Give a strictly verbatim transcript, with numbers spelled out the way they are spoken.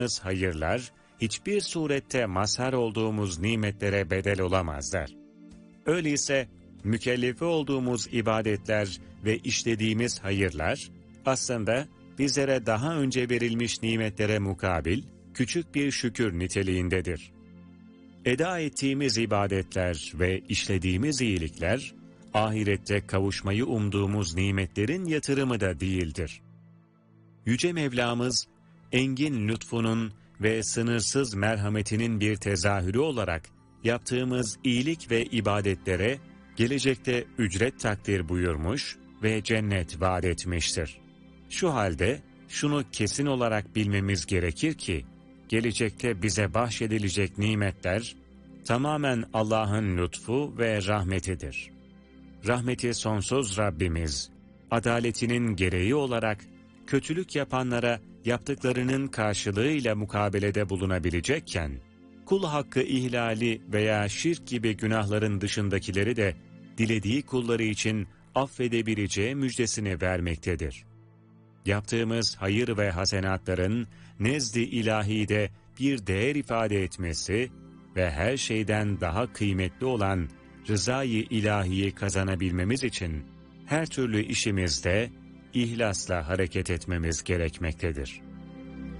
hayırlar, hiçbir surette mazhar olduğumuz nimetlere bedel olamazlar. Öyleyse, mükellefi olduğumuz ibadetler ve işlediğimiz hayırlar, aslında bizlere daha önce verilmiş nimetlere mukabil, küçük bir şükür niteliğindedir. Eda ettiğimiz ibadetler ve işlediğimiz iyilikler, ahirette kavuşmayı umduğumuz nimetlerin yatırımı da değildir. Yüce Mevlamız, engin lütfunun ve sınırsız merhametinin bir tezahürü olarak yaptığımız iyilik ve ibadetlere gelecekte ücret takdir buyurmuş ve cennet vaat etmiştir. Şu halde şunu kesin olarak bilmemiz gerekir ki, gelecekte bize bahşedilecek nimetler tamamen Allah'ın lütfu ve rahmetidir. Rahmeti sonsuz Rabbimiz, adaletinin gereği olarak kötülük yapanlara yaptıklarının karşılığıyla mukabelede bulunabilecekken, kul hakkı ihlali veya şirk gibi günahların dışındakileri de dilediği kulları için affedebileceği müjdesini vermektedir. Yaptığımız hayır ve hasenatların nezd-i ilahide bir değer ifade etmesi ve her şeyden daha kıymetli olan rızayı ilahiyi kazanabilmemiz için her türlü işimizde ihlasla hareket etmemiz gerekmektedir.